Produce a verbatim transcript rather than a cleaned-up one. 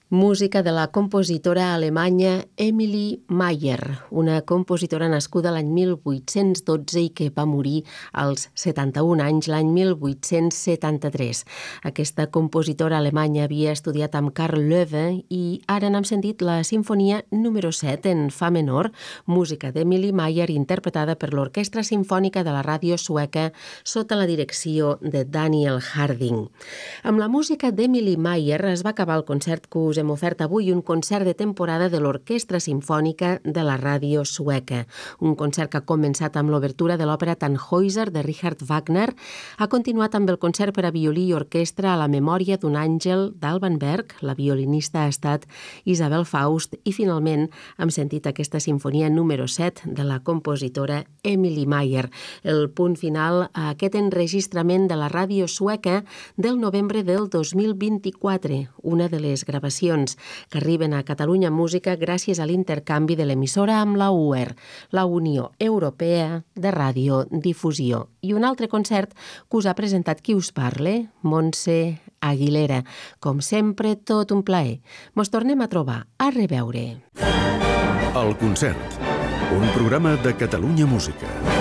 Música de la compositora alemanya Emily Mayer, una compositora nascuda l'any mil vuit-cents dotze i que va morir als setanta-un anys l'any mil vuit-cents setanta-tres. Aquesta compositora alemanya havia estudiat amb Carl Loewe i ara n'hem sentit la sinfonia número set en fa menor, música d'Emily Mayer interpretada per l'Orquestra Simfònica de la Ràdio Sueca sota la direcció de Daniel Harding. Amb la música d'Emily Mayer es va acabar el concert que us hem ofert avui, un concert de temporada de l'Orquestra Simfònica de la Ràdio Sueca. Un concert que ha començat amb l'obertura de l'òpera Tannhäuser de Richard Wagner, ha continuat amb el concert per a violí i orquestra a la memòria d'un àngel d'Alban Berg, la violinista ha estat Isabel Faust, i finalment hem sentit aquesta sinfonia número set de la compositora Emily Mayer, el punt final a aquest enregistrament de la Ràdio Sueca del novembre del dos mil vint-i-quatre, una de les gravacions que arriben a Catalunya Música gràcies a l'intercanvi de l'emissora amb la U E R, la Unió Europea de Radiodifusió. I un altre concert que us ha presentat qui us parle, Montse Aguilera. Com sempre, tot un plaer. Mos tornem a trobar. A reveure. El concert, un programa de Catalunya Música.